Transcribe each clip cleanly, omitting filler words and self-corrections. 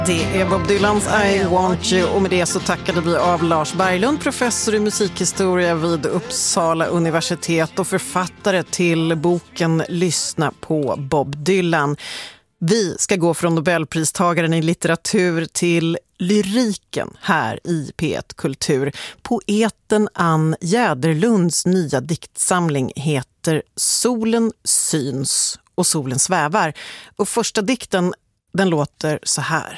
Det är Bob Dylans I Want You, och med det så tackade vi av Lars Berglund, professor i musikhistoria vid Uppsala universitet och författare till boken Lyssna på Bob Dylan. Vi ska gå från Nobelpristagaren i litteratur till lyriken här i P1 Kultur. Poeten Ann Jäderlunds nya diktsamling heter Solen syns och solen svävar. Och första dikten, den låter så här.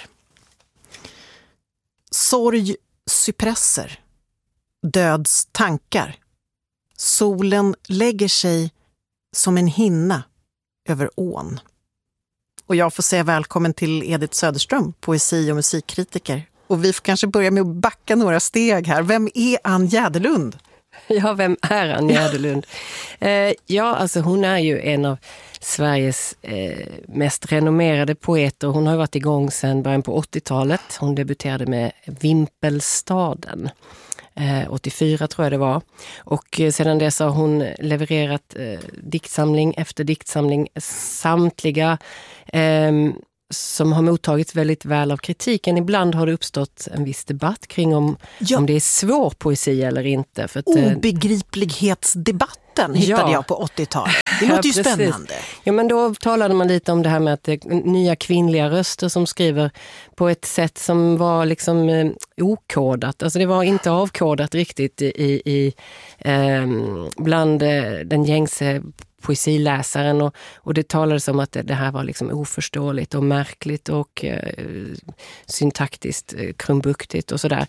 Sorg cypresser, döds tankar. Solen lägger sig som en hinna över ån. Och jag får säga välkommen till Edith Söderström, poesi- och musikkritiker. Och vi får kanske börja med att backa några steg här. Vem är Ann Jäderlund? Ja, vem är Ann Jäderlund? Alltså hon är ju en av Sveriges mest renommerade poeter. Hon har varit igång sedan början på 80-talet. Hon debuterade med Vimpelstaden. 84 tror jag det var. Och sedan dess har hon levererat diktsamling efter diktsamling. Samtliga som har mottagits väldigt väl av kritiken. Ibland har det uppstått en viss debatt kring om det är svår poesi eller inte. För att, obegriplighetsdebatten hittade jag på 80-talet. Det låter ju spännande. Ja, men då talade man lite om det här med att det är nya kvinnliga röster som skriver på ett sätt som var liksom okodat. Alltså det var inte avkodat riktigt bland den gängse poesiläsaren, och det talades om att det här var liksom oförståeligt och märkligt och syntaktiskt krumbuktigt och sådär.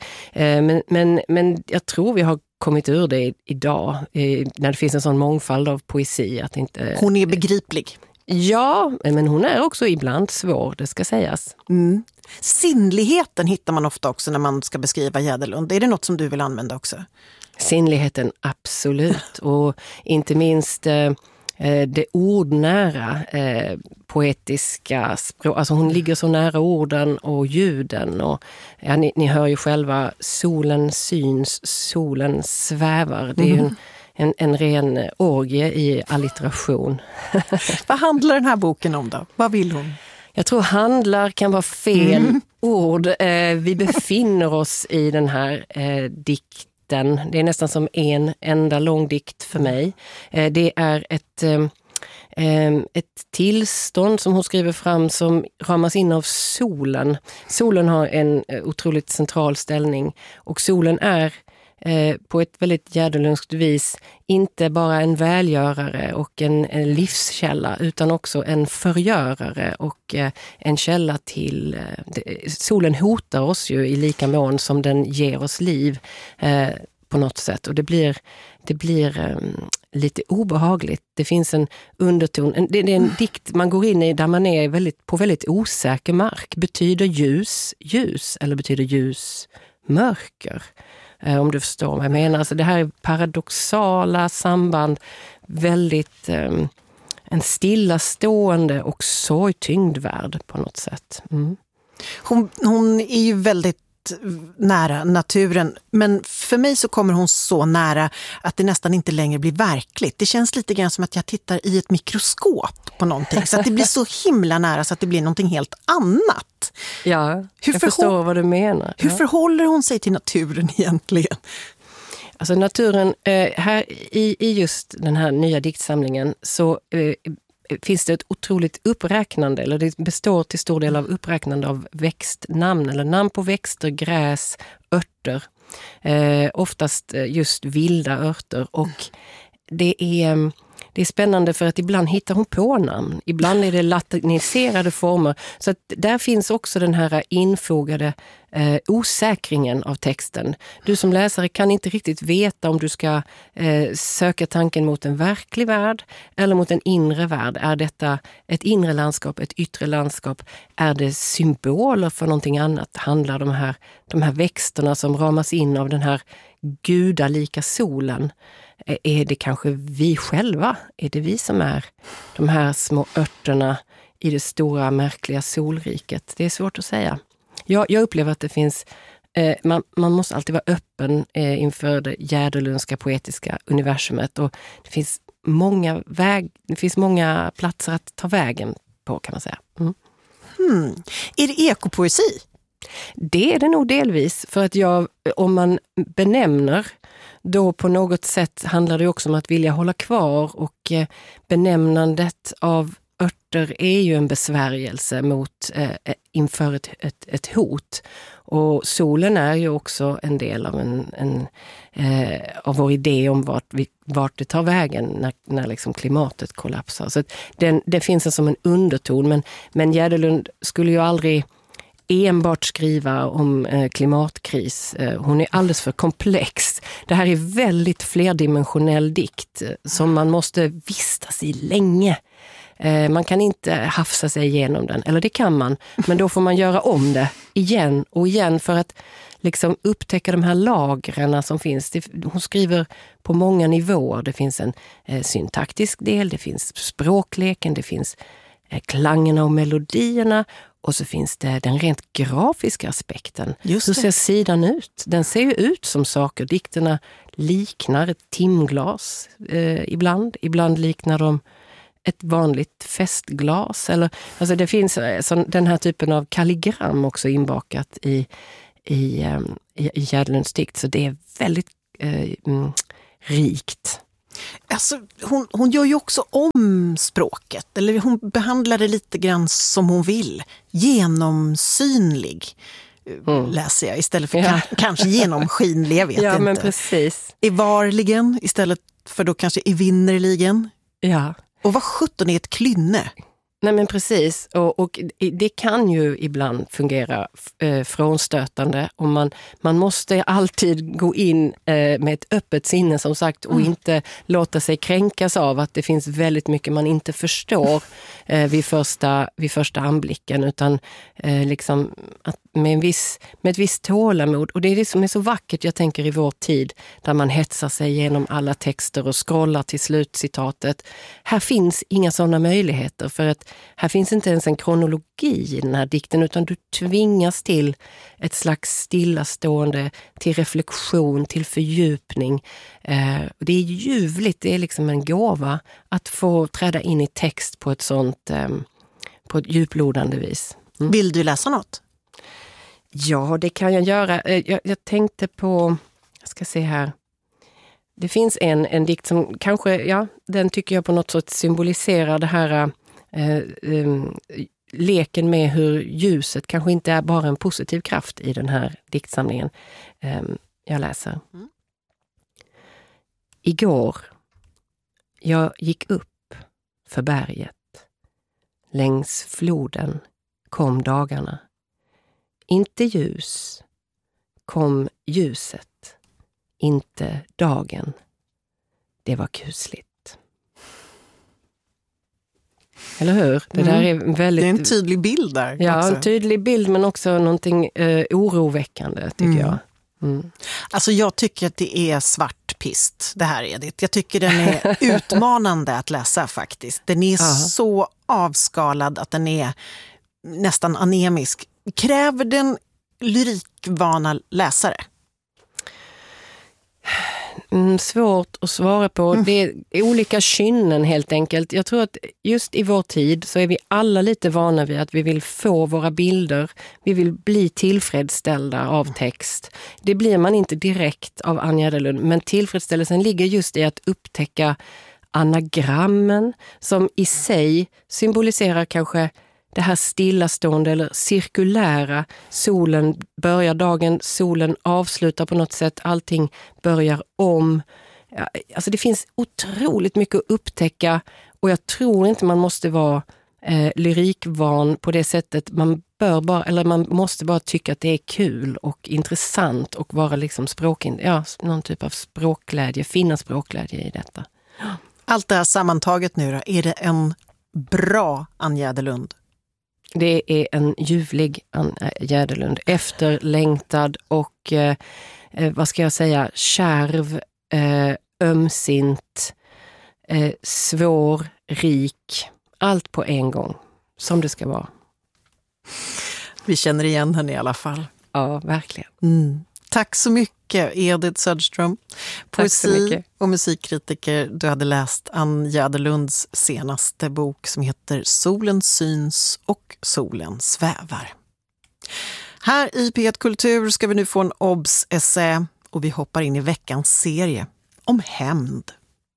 Men jag tror vi har kommit ur det idag när det finns en sån mångfald av poesi. Att inte... Hon är begriplig. Ja, men hon är också ibland svår, det ska sägas. Mm. Sinnligheten hittar man ofta också när man ska beskriva Jäderlund. Är det något som du vill använda också? Sinnligheten, absolut. Och inte minst det ordnära poetiska språk. Alltså hon ligger så nära orden och ljuden. Och, ja, ni hör ju själva, solen syns, solen svävar. Det är ju en ren orgie i allitteration. Vad handlar den här boken om då? Vad vill hon? Jag tror handlar kan vara fel ord. Vi befinner oss i den här dikten. Det är nästan som en enda lång dikt för mig. Det är ett tillstånd som hon skriver fram som ramas in av solen. Solen har en otroligt central ställning, och solen är på ett väldigt jäderlundskt vis inte bara en välgörare och en livskälla, utan också en förgörare och en källa till... Solen hotar oss ju i lika mån som den ger oss liv på något sätt, och det blir lite obehagligt. Det finns en underton, det är en dikt man går in i där man är på väldigt osäker mark. Betyder ljus eller betyder ljus mörker? Om du förstår vad jag menar. Alltså det här är paradoxala samband, väldigt en stillastående och sorgtyngd värld på något sätt. Mm. Hon är ju väldigt nära naturen, men för mig så kommer hon så nära att det nästan inte längre blir verkligt. Det känns lite grann som att jag tittar i ett mikroskop på någonting, så att det blir så himla nära så att det blir någonting helt annat. Ja, jag förstår vad du menar. Hur förhåller hon sig till naturen egentligen? Alltså naturen, här i just den här nya diktsamlingen så finns det ett otroligt uppräknande, eller det består till stor del av uppräknande av växtnamn, eller namn på växter, gräs, örter. Oftast just vilda örter, och det är spännande för att ibland hittar hon på namn. Ibland är det latiniserade former. Så att där finns också den här infogade osäkringen av texten. Du som läsare kan inte riktigt veta om du ska söka tanken mot en verklig värld eller mot en inre värld. Är detta ett inre landskap, ett yttre landskap? Är det symboler för någonting annat? Handlar de här växterna som ramas in av den här gudalika solen? Är det kanske vi själva? Är det vi som är de här små örterna i det stora märkliga solriket? Det är svårt att säga. Jag upplever att det finns... Man måste alltid vara öppen inför det jäderlundska poetiska universumet. Och det finns många platser att ta vägen på, kan man säga. Är det ekopoesi? Det är det nog delvis, för att om man benämner, då på något sätt handlar det också om att vilja hålla kvar, och benämnandet av örter är ju en besvärjelse inför ett hot. Och solen är ju också en del av av vår idé om vart det tar vägen när liksom klimatet kollapsar. Så det finns som en underton, men Jäderlund skulle ju aldrig enbart skriva om klimatkris. Hon är alldeles för komplex. Det här är väldigt flerdimensionell dikt som man måste vistas i länge. Man kan inte hafsa sig igenom den, eller det kan man, men då får man göra om det igen och igen för att liksom upptäcka de här lagren som finns. Hon skriver på många nivåer. Det finns en syntaktisk del, det finns språkleken, det finns klangerna och melodierna, och så finns det den rent grafiska aspekten. Hur ser sidan ut? Den ser ju ut som saker. Dikterna liknar ett timglas ibland liknar de ett vanligt festglas. Alltså det finns den här typen av kalligram också inbakat i Jäderlunds dikt. Så det är väldigt rikt. Alltså, hon gör ju också om språket. Eller hon behandlar det lite grann som hon vill. Genomsynlig läser jag istället för kanske genomskinlig, jag vet inte. Ja, men precis. Evarligen istället för då kanske evinnerligen. Ja. Och vad 17 är ett klynne? Nej, men precis. Och det kan ju ibland fungera frånstötande. Och man måste alltid gå in med ett öppet sinne, som sagt, och inte låta sig kränkas av att det finns väldigt mycket man inte förstår vid första anblicken, utan liksom att med ett visst tålamod. Och det är det som är så vackert, jag tänker, i vår tid, där man hetsar sig genom alla texter och scrollar till slutcitatet. Här finns inga sådana möjligheter, för att här finns inte ens en kronologi i den här dikten, utan du tvingas till ett slags stillastående, till reflektion, till fördjupning. Det är ljuvligt, det är liksom en gåva att få träda in i text på ett sånt på ett djuplodande vis. Vill du läsa något? Ja, det kan jag göra. Jag tänkte på, jag ska se här. Det finns en dikt som kanske, den tycker jag på något sätt symboliserar det här leken med hur ljuset kanske inte är bara en positiv kraft i den här diktsamlingen. Jag läser. Igår, jag gick upp för berget. Längs floden kom dagarna. Inte ljus, kom ljuset. Inte dagen. Det var kusligt. Eller hur? Det där är väldigt... Det är en tydlig bild där. Ja, också. En tydlig bild, men också någonting oroväckande, tycker jag. Alltså jag tycker att det är svart pist, det här Edith. Jag tycker den är utmanande att läsa faktiskt. Den är så avskalad att den är nästan anemisk. Kräver den lyrikvana läsare? Svårt att svara på. Det är olika kynnen helt enkelt. Jag tror att just i vår tid så är vi alla lite vana vid att vi vill få våra bilder. Vi vill bli tillfredsställda av text. Det blir man inte direkt av Anja Jäderlund, men tillfredsställelsen ligger just i att upptäcka anagrammen som i sig symboliserar kanske det här stillastående eller cirkulära. Solen börjar dagen, solen avslutar på något sätt, allting börjar om. Alltså det finns otroligt mycket att upptäcka, och jag tror inte man måste vara lyrikvan på det sättet. Man måste bara tycka att det är kul och intressant och vara liksom någon typ av språkglädje, finna språkglädje i detta. Allt det här sammantaget nu då, är det en bra Anja Jäderlund? Det är en ljuvlig Jäderlund, efterlängtad och vad ska jag säga, kärv, ömsint, svår, rik, allt på en gång, som det ska vara. Vi känner igen henne i alla fall. Ja, verkligen. Tack så mycket, Edith Söderström. Poesi och musikkritiker. Du hade läst Ann Jäderlunds senaste bok som heter Solen syns och solen svävar. Här i P1 Kultur ska vi nu få en obs-essä och vi hoppar in i veckans serie om hämnd.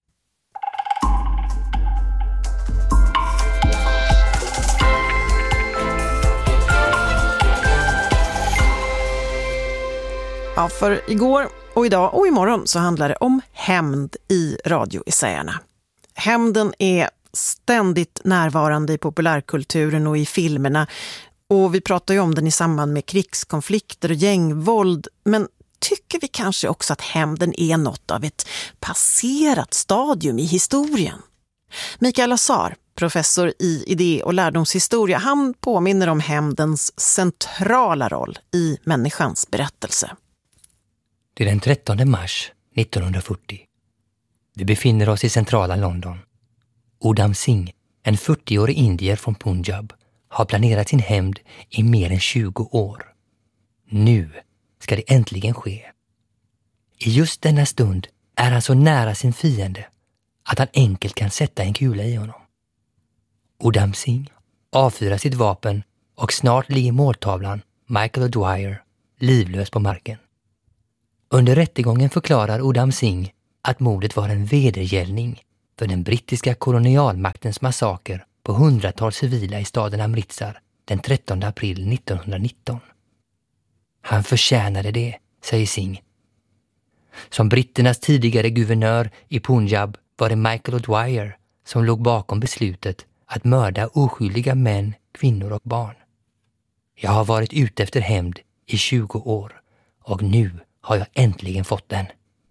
Ja, för igår och idag och imorgon så handlar det om hämnd i radioessäerna. Hämnden är ständigt närvarande i populärkulturen och i filmerna. Och vi pratar ju om den i samband med krigskonflikter och gängvåld. Men tycker vi kanske också att hämnden är något av ett passerat stadium i historien? Mikael Azar, professor i idé- och lärdomshistoria, han påminner om hämndens centrala roll i människans berättelse. Det är den 13 mars 1940. Vi befinner oss i centrala London. Udham Singh, en 40-årig indier från Punjab, har planerat sin hämnd i mer än 20 år. Nu ska det äntligen ske. I just denna stund är han så nära sin fiende att han enkelt kan sätta en kula i honom. Udham Singh avfyrar sitt vapen och snart ligger måltavlan Michael O'Dwyer livlös på marken. Under rättegången förklarar Udham Singh att mordet var en vedergällning för den brittiska kolonialmaktens massaker på hundratals civila i staden Amritsar den 13 april 1919. Han förtjänade det, säger Singh. Som britternas tidigare guvernör i Punjab var det Michael O'Dwyer som låg bakom beslutet att mörda oskyldiga män, kvinnor och barn. Jag har varit ute efter hämnd i 20 år och nu har jag äntligen fått den.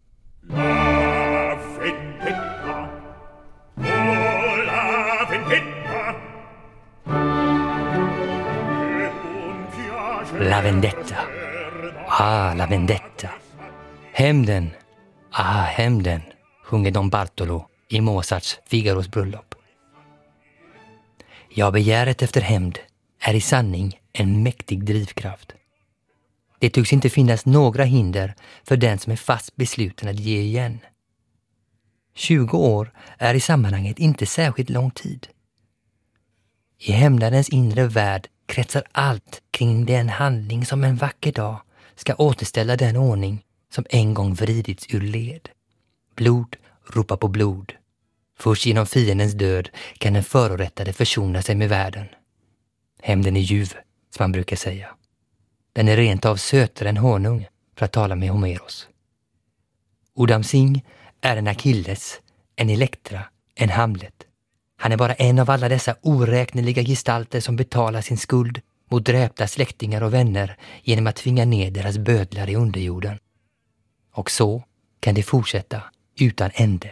La vendetta. Ah, la vendetta. Hämnden. Ah, hämnden, sjunger Don Bartolo i Mozarts Figaros bröllop. Ja, begäret efter hämnd är i sanning en mäktig drivkraft. Det tycks inte finnas några hinder för den som är fast besluten att ge igen. 20 år är i sammanhanget inte särskilt lång tid. I hämnarens inre värld kretsar allt kring den handling som en vacker dag ska återställa den ordning som en gång vridits ur led. Blod ropar på blod. Först genom fiendens död kan den förorättade försona sig med världen. Hämnden är ljuv, som man brukar säga. Den är rent av sötare än honung, för att tala med Homeros. Udham Singh är en Achilles, en Elektra, en Hamlet. Han är bara en av alla dessa oräkneliga gestalter som betalar sin skuld mot dräpta släktingar och vänner genom att tvinga ner deras bödlar i underjorden. Och så kan det fortsätta utan ände.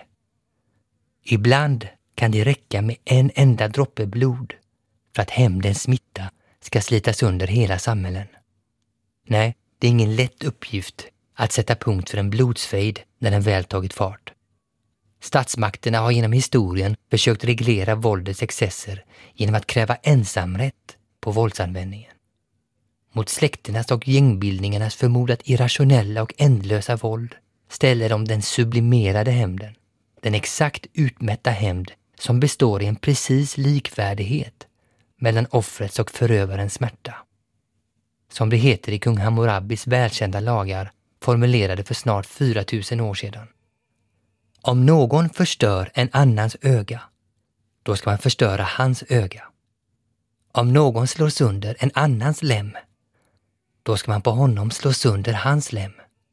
Ibland kan det räcka med en enda droppe blod för att hämndens smitta ska slitas under hela samhällen. Nej, det är ingen lätt uppgift att sätta punkt för en blodsfejd när den väl tagit fart. Statsmakterna har genom historien försökt reglera våldets excesser genom att kräva ensamrätt på våldsanvändningen. Mot släkternas och gängbildningarnas förmodat irrationella och ändlösa våld ställer de den sublimerade hämnden, den exakt utmätta hämnd som består i en precis likvärdighet mellan offrets och förövarens smärta. Som det heter i kung Hammurabis välkända lagar formulerade för snart 4000 år sedan. Om någon förstör en annans öga, då ska man förstöra hans öga. Om någon slår sönder en annans lem, då ska man på honom slå sönder hans lem.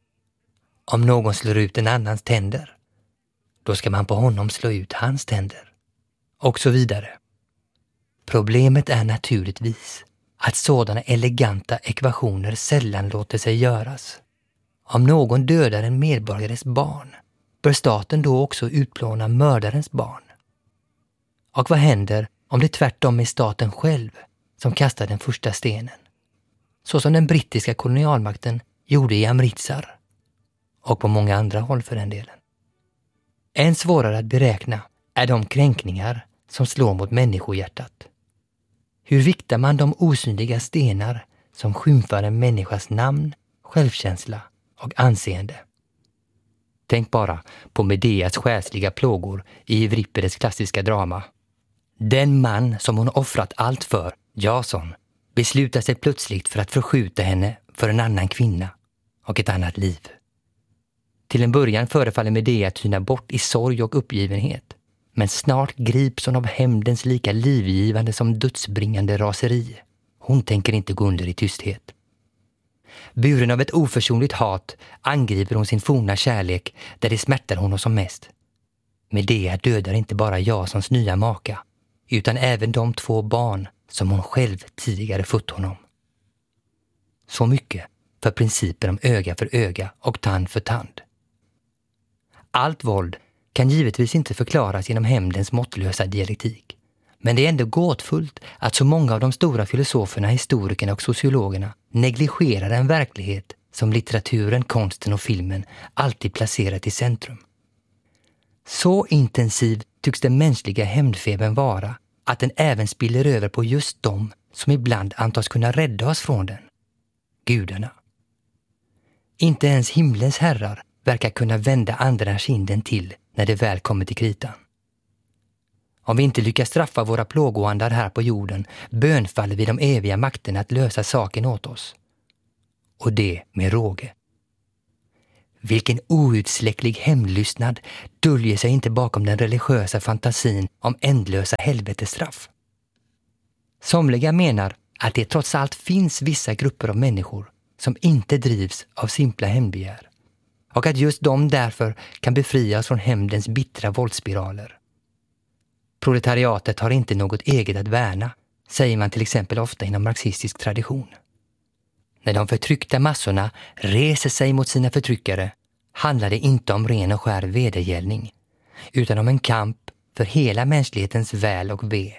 Om någon slår ut en annans tänder, då ska man på honom slå ut hans tänder. Och så vidare. Problemet är naturligtvis att sådana eleganta ekvationer sällan låter sig göras. Om någon dödar en medborgares barn, bör staten då också utplåna mördarens barn? Och vad händer om det tvärtom är staten själv som kastar den första stenen? Så som den brittiska kolonialmakten gjorde i Amritsar. Och på många andra håll för den delen. Än svårare att beräkna är de kränkningar som slår mot människohjärtat. Hur viktar man de osynliga stenar som skymfar en människas namn, självkänsla och anseende. Tänk bara på Medeas själsliga plågor i Euripides klassiska drama. Den man som hon offrat allt för, Jason, beslutar sig plötsligt för att förskjuta henne för en annan kvinna och ett annat liv. Till en början förefaller Medea tyna bort i sorg och uppgivenhet, men snart grips hon av hämndens lika livgivande som dödsbringande raseri. Hon tänker inte gå under i tysthet. Buren av ett oförsonligt hat angriper hon sin forna kärlek där det smärtar honom som mest. Medea dödar inte bara Jasons nya maka, utan även de 2 barn som hon själv tidigare fött honom. Så mycket för principen om öga för öga och tand för tand. Allt våld kan givetvis inte förklaras genom hämndens måttlösa dialektik. Men det är ändå gåtfullt att så många av de stora filosoferna, historikerna och sociologerna negligerar en verklighet som litteraturen, konsten och filmen alltid placerat i centrum. Så intensiv tycks den mänskliga hämndfebern vara att den även spiller över på just dem som ibland antas kunna rädda oss från den. Gudarna. Inte ens himlens herrar verkar kunna vända andra kinden till när det väl kommer till kritan. Om vi inte lyckas straffa våra plågoandar här på jorden bönfaller vi de eviga makterna att lösa saken åt oss. Och det med råge. Vilken outsläcklig hämndlystnad döljer sig inte bakom den religiösa fantasin om ändlösa helvetestraff. Somliga menar att det trots allt finns vissa grupper av människor som inte drivs av simpla hämndbegär och att just de därför kan befrias från hämndens bittra våldsspiraler. Proletariatet har inte något eget att värna, säger man till exempel ofta inom marxistisk tradition. När de förtryckta massorna reser sig mot sina förtryckare handlar det inte om ren och skär vedergällning, utan om en kamp för hela mänsklighetens väl och ve.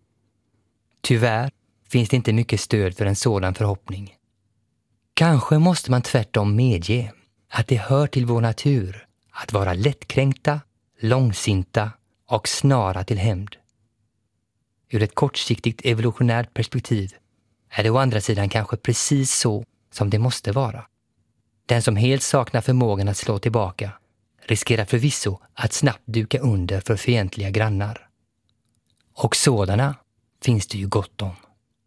Tyvärr finns det inte mycket stöd för en sådan förhoppning. Kanske måste man tvärtom medge att det hör till vår natur att vara lättkränkta, långsinta och snara till hämnd. Ur ett kortsiktigt evolutionärt perspektiv är det å andra sidan kanske precis så som det måste vara. Den som helt saknar förmågan att slå tillbaka riskerar förvisso att snabbt duka under för fientliga grannar. Och sådana finns det ju gott om.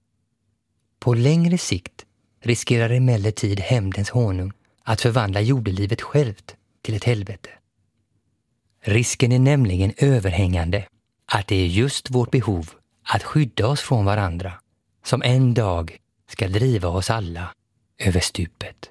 På längre sikt riskerar emellertid hämndens honung att förvandla jordelivet självt till ett helvete. Risken är nämligen överhängande att det är just vårt behov att skydda oss från varandra som en dag ska driva oss alla över stupet.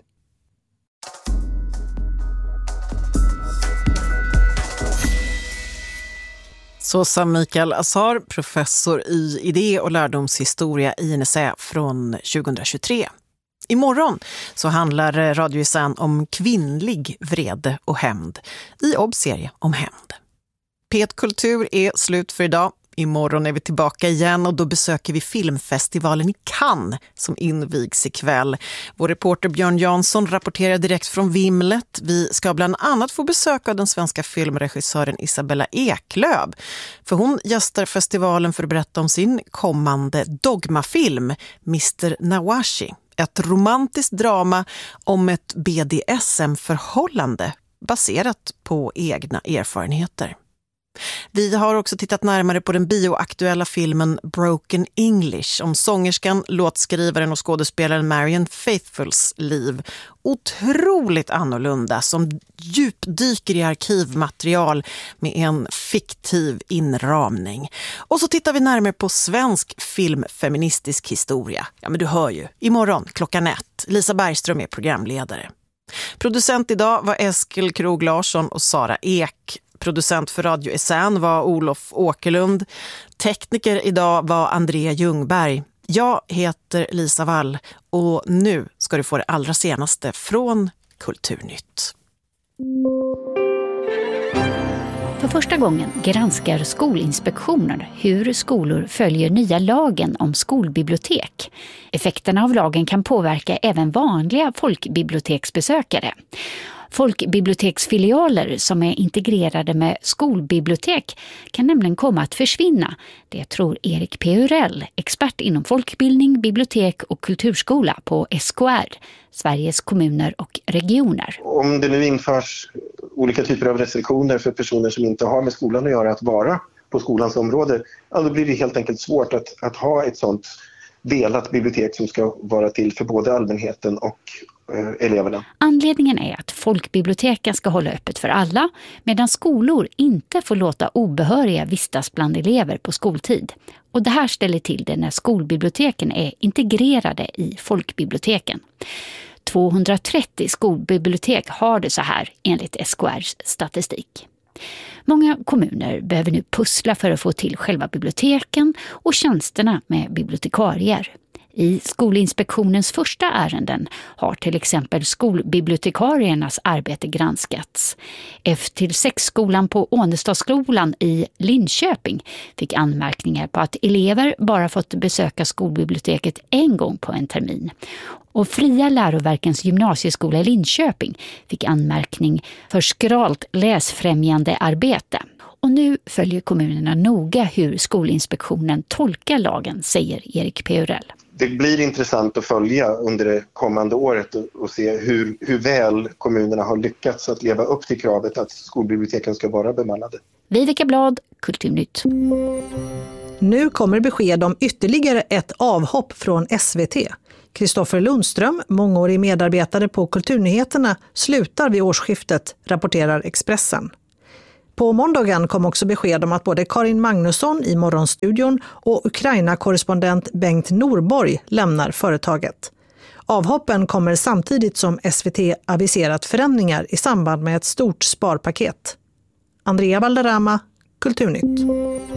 Så sa Mikael Azar, professor i idé- och lärdomshistoria i NSÄ från 2023. Imorgon så handlar Radio Isän om kvinnlig vrede och hämnd i Obs-serie om hämnd. P1 Kultur är slut för idag. Imorgon är vi tillbaka igen och då besöker vi filmfestivalen i Cannes som invigs ikväll. Vår reporter Björn Jansson rapporterar direkt från Vimlet. Vi ska bland annat få besök av den svenska filmregissören Isabella Eklöf. För hon gästar festivalen för att berätta om sin kommande dogmafilm Mr. Nawashi. Ett romantiskt drama om ett BDSM-förhållande baserat på egna erfarenheter. Vi har också tittat närmare på den bioaktuella filmen Broken English om sångerskan, låtskrivaren och skådespelaren Marianne Faithfulls liv. Otroligt annorlunda, som djupdyker i arkivmaterial med en fiktiv inramning. Och så tittar vi närmare på svensk filmfeministisk historia. Ja, men du hör ju. Imorgon klockan 1. Lisa Bergström är programledare. Producent idag var Eskil Krog Larsson och Sara Ek. Producent för Radio Isän var Olof Åkerlund. Tekniker idag var Andrea Ljungberg. Jag heter Lisa Wall och nu ska du få det allra senaste från Kulturnytt. För första gången granskar Skolinspektionen hur skolor följer nya lagen om skolbibliotek. Effekterna av lagen kan påverka även vanliga folkbiblioteksbesökare. Folkbiblioteksfilialer som är integrerade med skolbibliotek kan nämligen komma att försvinna. Det tror Erik Peurell, expert inom folkbildning, bibliotek och kulturskola på SKR, Sveriges kommuner och regioner. Om det nu införs olika typer av restriktioner för personer som inte har med skolan att göra att vara på skolans område, då blir det helt enkelt svårt att ha ett sådant delat bibliotek som ska vara till för både allmänheten och eleverna. Anledningen är att folkbiblioteken ska hålla öppet för alla, medan skolor inte får låta obehöriga vistas bland elever på skoltid. Och det här ställer till det när skolbiblioteken är integrerade i folkbiblioteken. 230 skolbibliotek har det så här enligt SKRs statistik. Många kommuner behöver nu pussla för att få till själva biblioteken och tjänsterna med bibliotekarier. I Skolinspektionens första ärenden har till exempel skolbibliotekariernas arbete granskats. F-6-skolan på Ånestadsskolan i Linköping fick anmärkningar på att elever bara fått besöka skolbiblioteket en gång på en termin. Och Fria läroverkens gymnasieskola i Linköping fick anmärkning för skralt läsfrämjande arbete. Och nu följer kommunerna noga hur Skolinspektionen tolkar lagen, säger Erik Peurell. Det blir intressant att följa under det kommande året och se hur väl kommunerna har lyckats att leva upp till kravet att skolbiblioteken ska vara bemannade. Viveka Blad, Kulturnytt. Nu kommer besked om ytterligare ett avhopp från SVT. Kristoffer Lundström, mångårig medarbetare på Kulturnyheterna, slutar vid årsskiftet, rapporterar Expressen. På måndagen kom också besked om att både Karin Magnusson i Morgonstudion och Ukraina-korrespondent Bengt Norborg lämnar företaget. Avhoppen kommer samtidigt som SVT aviserat förändringar i samband med ett stort sparpaket. Andrea Valderrama, Kulturnytt.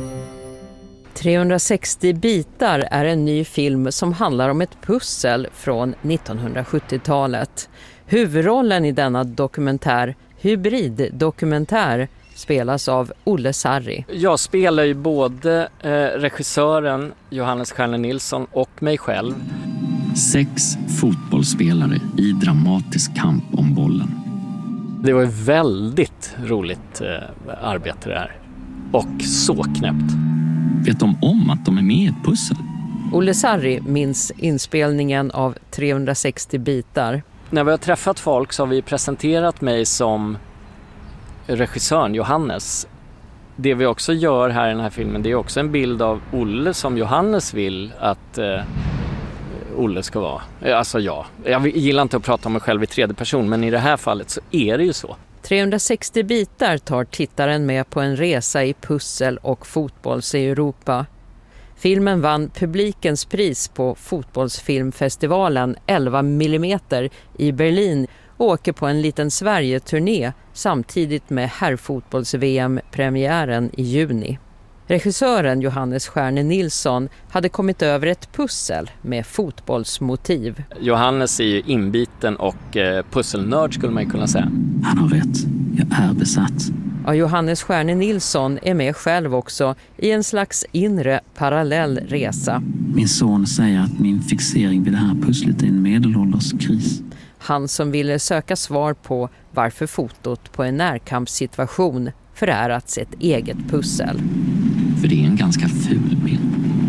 360 bitar är en ny film som handlar om ett pussel från 1970-talet. Huvudrollen i denna dokumentär, hybriddokumentär, spelas av Olle Sarri. Jag spelar ju både regissören Johannes Stjärne Nilsson och mig själv. 6 fotbollsspelare i dramatisk kamp om bollen. Det var ett väldigt roligt arbete det här. Och så knäppt. Vet de om att de är med i ett pussel? Olle Sarri minns inspelningen av 360 bitar. När vi har träffat folk så har vi presenterat mig som regissören Johannes. Det vi också gör här i den här filmen, det är också en bild av Olle som Johannes vill att Olle ska vara. Alltså jag gillar inte att prata om mig själv i tredje person, men i det här fallet så är det ju så. 360 bitar tar tittaren med på en resa i pussel och fotbolls i Europa. Filmen vann publikens pris på fotbollsfilmfestivalen 11 mm i Berlin och åker på en liten Sverige-turné samtidigt med herrfotbolls-VM-premiären i juni. Regissören Johannes Stjärne Nilsson hade kommit över ett pussel med fotbollsmotiv. Johannes är ju inbiten och pusselnörd skulle man kunna säga. Han har rätt. Jag är besatt. Ja, Johannes Stjärne Nilsson är med själv också i en slags inre parallell resa. Min son säger att min fixering vid det här pusslet är en medelålderskris. Han som ville söka svar på varför fotot på en närkampssituation förärats ett eget pussel. För det är en ganska ful bild.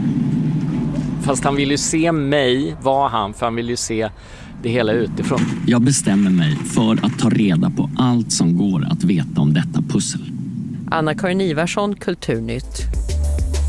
Fast han vill ju se mig, för han vill ju se det hela utifrån. Jag bestämmer mig för att ta reda på allt som går att veta om detta pussel. Anna-Karin Ivarsson, Kulturnytt.